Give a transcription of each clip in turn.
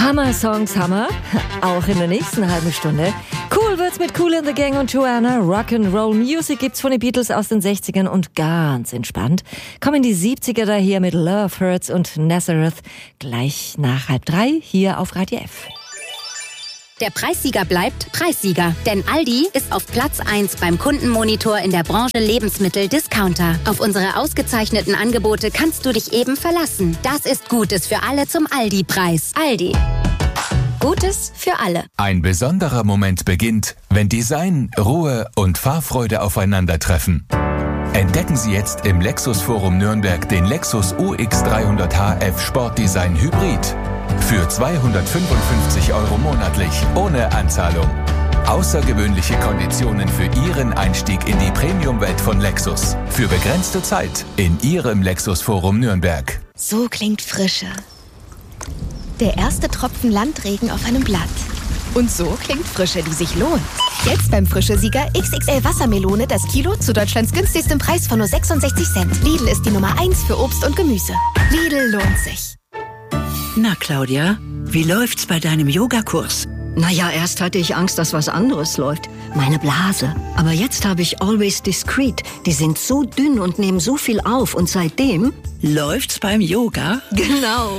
Hammer-Songs, Hammer. Auch in der nächsten halben Stunde. Cool wird's mit Kool and the Gang und Joanna. Rock'n'Roll Music gibt's von den Beatles aus den 60ern und ganz entspannt kommen die 70er daher mit Love Hurts und Nazareth gleich nach 2:30 hier auf Radio F. Der Preissieger bleibt Preissieger, denn Aldi ist auf Platz 1 beim Kundenmonitor in der Branche Lebensmittel-Discounter. Auf unsere ausgezeichneten Angebote kannst du dich eben verlassen. Das ist Gutes für alle zum Aldi-Preis. Aldi. Gutes für alle. Ein besonderer Moment beginnt, wenn Design, Ruhe und Fahrfreude aufeinandertreffen. Entdecken Sie jetzt im Lexus Forum Nürnberg den Lexus UX300h F Sportdesign Hybrid. Für 255 € monatlich, ohne Anzahlung. Außergewöhnliche Konditionen für Ihren Einstieg in die Premium-Welt von Lexus. Für begrenzte Zeit in Ihrem Lexus Forum Nürnberg. So klingt Frische. Der erste Tropfen Landregen auf einem Blatt. Und so klingt Frische, die sich lohnt. Jetzt beim Frische-Sieger XXL Wassermelone das Kilo zu Deutschlands günstigstem Preis von nur 66 Cent. Lidl ist die Nummer 1 für Obst und Gemüse. Lidl lohnt sich. Na, Claudia, wie läuft's bei deinem Yogakurs? Naja, erst hatte ich Angst, dass was anderes läuft. Meine Blase. Aber jetzt habe ich Always Discreet. Die sind so dünn und nehmen so viel auf. Und seitdem... Läuft's beim Yoga? Genau.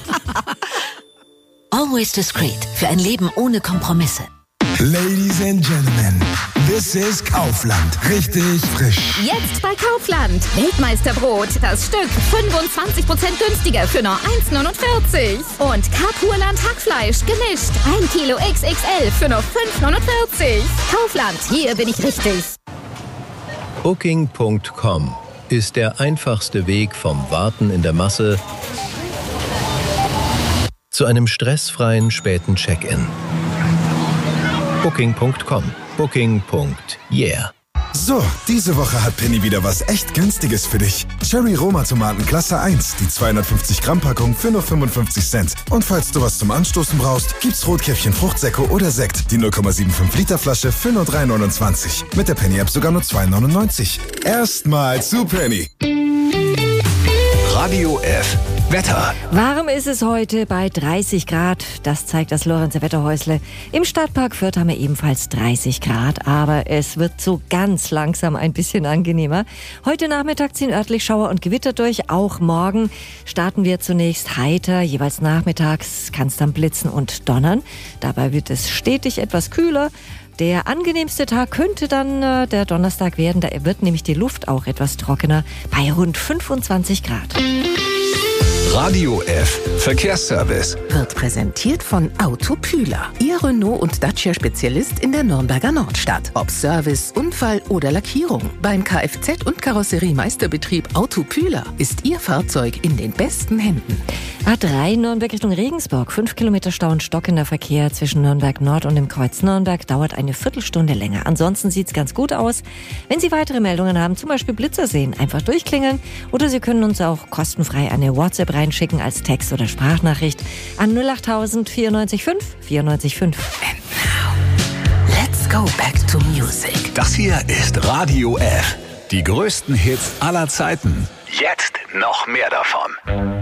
Always Discreet. Für ein Leben ohne Kompromisse. Ladies and Gentlemen, this is Kaufland. Richtig frisch. Jetzt bei Kaufland. Weltmeisterbrot. Das Stück 25% günstiger für nur 1,49. Und Kapurland Hackfleisch gemischt. 1 Kilo XXL für nur 5,49. Kaufland, hier bin ich richtig. Booking.com ist der einfachste Weg vom Warten in der Masse zu einem stressfreien späten Check-in. Booking.com. Booking.yeah. So, diese Woche hat Penny wieder was echt Günstiges für dich. Cherry Roma Tomaten Klasse 1, die 250 Gramm Packung für nur 55 Cent. Und falls du was zum Anstoßen brauchst, gibt's Rotkäppchen Fruchtsäcke oder Sekt, die 0,75 Liter Flasche für nur 3,29. Mit der Penny App sogar nur 2,99. Erstmal zu Penny. Radio F. Wetter. Warm ist es heute bei 30 Grad. Das zeigt das Lorenzer Wetterhäusle. Im Stadtpark Fürth haben wir ebenfalls 30 Grad. Aber es wird so ganz langsam ein bisschen angenehmer. Heute Nachmittag ziehen örtlich Schauer und Gewitter durch. Auch morgen starten wir zunächst heiter. Jeweils nachmittags kann es dann blitzen und donnern. Dabei wird es stetig etwas kühler. Der angenehmste Tag könnte dann der Donnerstag werden. Da wird nämlich die Luft auch etwas trockener bei rund 25 Grad. Radio F. Verkehrsservice. Wird präsentiert von Autopühler. Ihr Renault- und Dacia-Spezialist in der Nürnberger Nordstadt. Ob Service, Unfall oder Lackierung. Beim Kfz- und Karosseriemeisterbetrieb Autopühler ist Ihr Fahrzeug in den besten Händen. A3 Nürnberg Richtung Regensburg. 5 Kilometer Stau und stockender Verkehr zwischen Nürnberg Nord und dem Kreuz Nürnberg dauert eine Viertelstunde länger. Ansonsten sieht's ganz gut aus. Wenn Sie weitere Meldungen haben, zum Beispiel Blitzer sehen, einfach durchklingeln oder Sie können uns auch kostenfrei eine WhatsApp reinschicken als Text- oder Sprachnachricht an 08000 94 5 94 5. And now, let's go back to music. Das hier ist Radio F. Die größten Hits aller Zeiten. Jetzt noch mehr davon.